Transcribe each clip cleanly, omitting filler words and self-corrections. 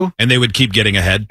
And they would keep getting ahead.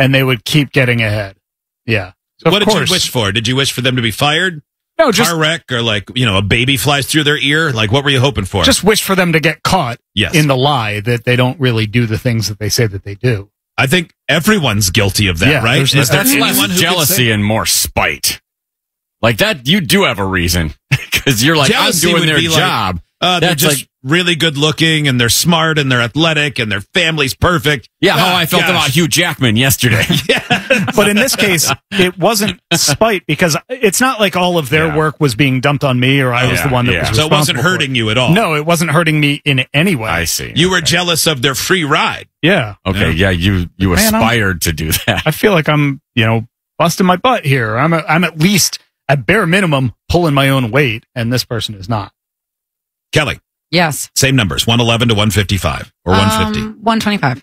Yeah. What did you wish for? Did you wish for them to be fired? No, just car wreck, or like, a baby flies through their ear? Like, what were you hoping for? just wish for them to get caught Yes. in the lie that they don't really do the things that they say that they do. I think everyone's guilty of that, Yeah, right? there's- Is there That's anyone less who could jealousy say- and more spite. Like that, you do have a reason. Because you're like, Jealousy I'm doing would their be like, job. They're That's just really good looking, and they're smart, and they're athletic, and their family's perfect. Yeah, how I felt about Hugh Jackman yesterday. But in this case, it wasn't spite because it's not like all of their work was being dumped on me or I was the one that was So it wasn't responsible for hurting you at all. No, it wasn't hurting me in any way. I see. You were jealous of their free ride. Yeah. Okay, yeah, you Man, aspired to do that. I feel like I'm, busting my butt here. I'm at least, at bare minimum, pulling my own weight, and this person is not. Kelly, Yes. same numbers, 111 to 155 or 150. 125.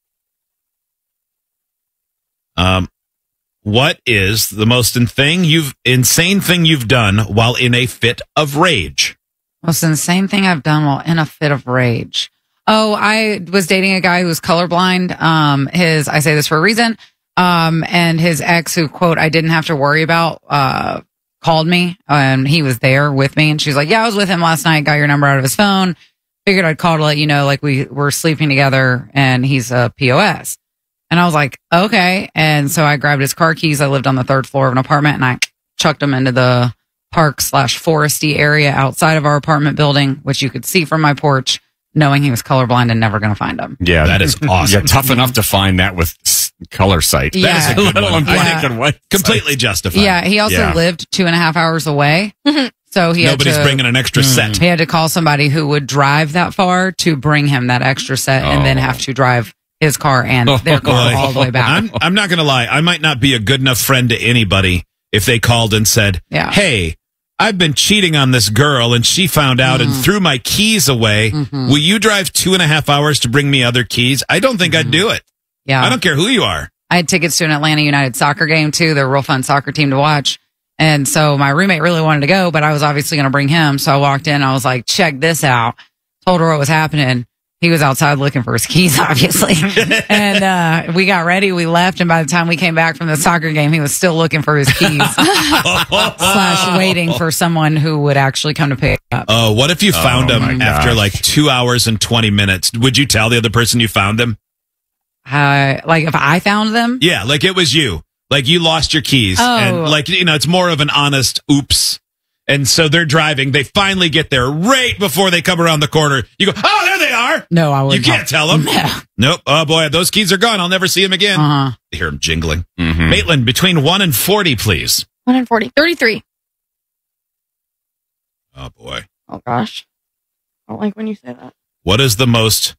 What is the most insane thing you've done while in a fit of rage? Most insane thing I've done while in a fit of rage. Oh, I was dating a guy who was colorblind. I say this for a reason. And his ex, who, quote, I didn't have to worry about, called me, and he was there with me. And she's like, yeah, I was with him last night, got your number out of his phone. Figured I'd call to let you know, like, we were sleeping together, and he's a POS. And I was like, okay. And so I grabbed his car keys. I lived on the third floor of an apartment, and I chucked him into the park/foresty area outside of our apartment building, which you could see from my porch, knowing he was colorblind and never going to find him. Yeah, That is awesome. Yeah, tough enough to find that with color sight. Yeah. That is a good Let alone one. black and white. Completely justified. Yeah, he also lived 2.5 hours away. So he Nobody's had to, bringing an extra set. He had to call somebody who would drive that far to bring him that extra set, and then have to drive his car and their car Boy. all the way back. I'm not going to lie. I might not be a good enough friend to anybody if they called and said, Yeah. hey, I've been cheating on this girl and she found out and threw my keys away. Will you drive 2.5 hours to bring me other keys? I don't think I'd do it. Yeah. I don't care who you are. I had tickets to an Atlanta United soccer game too. They're a real fun soccer team to watch. And so my roommate really wanted to go, but I was obviously going to bring him. So I walked in. I was like, check this out. Told her what was happening. He was outside looking for his keys, obviously. And we got ready. We left. And by the time we came back from the soccer game, he was still looking for his keys / waiting for someone who would actually come to pick up. Oh, what if you found my him after gosh. like 2 hours and 20 minutes? Would you tell the other person you found him? Like if I found them? Yeah, like it was you. Like you lost your keys. Oh. And like, it's more of an honest oops. And so they're driving. They finally get there right before they come around the corner. You go, oh, there they are. No, I wouldn't. You can't tell them. No. Nope. Oh, boy, those keys are gone. I'll never see them again. Uh-huh. You hear them jingling. Maitland, between 1 and 40, please. 1 and 40. 33. Oh, boy. Oh, gosh. I don't like when you say that. What is the most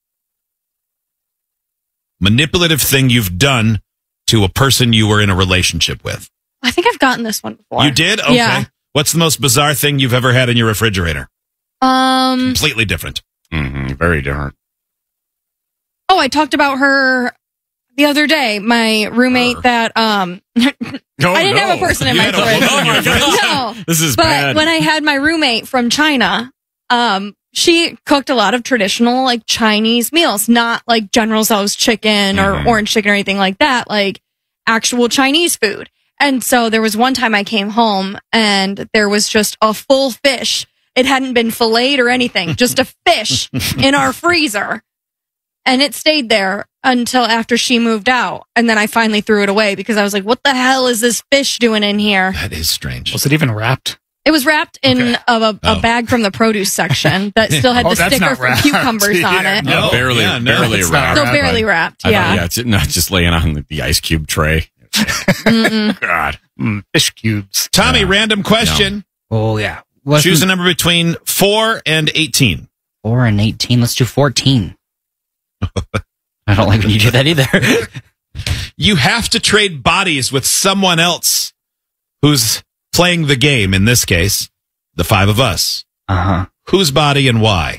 manipulative thing you've done to a person you were in a relationship with? I think I've gotten this one before. You did? Okay. Yeah. What's the most bizarre thing you've ever had in your refrigerator? Completely different. Very different. Oh, I talked about her the other day. My roommate that I didn't have a person in my fridge. No, This is but bad. when I had my roommate from China, she cooked a lot of traditional like Chinese meals, not like General Tso's chicken or orange chicken or anything like that, like actual Chinese food. And so there was one time I came home and there was just a full fish. It hadn't been filleted or anything, just a fish in our freezer. And it stayed there until after she moved out. And then I finally threw it away because I was like, what the hell is this fish doing in here? That is strange. Was it even wrapped? It was wrapped in a bag from the produce section that still had the that's sticker not for wrapped. cucumbers on Yeah, it. No, barely yeah, no, barely it's not wrapped. So wrapped. barely wrapped, I don't- yeah. it's not just laying on the ice cube tray. God. Fish cubes. Tommy, random question. Oh, yeah. Choose a number between 4 and 18. 4 and 18. Let's do 14. I don't like when you do that either. You have to trade bodies with someone else who's playing the game, in this case, the 5 of us. Uh-huh. Whose body and why?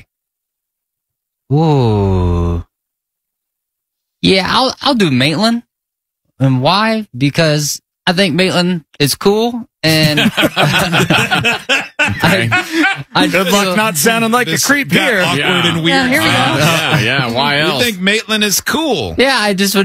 Ooh. Yeah, I'll do Maitland. And why? Because I think Maitland is cool, And good luck not sounding like a creep got here. Awkward and weird. Yeah, here we go. Yeah, why else? You think Maitland is cool? Yeah, I just would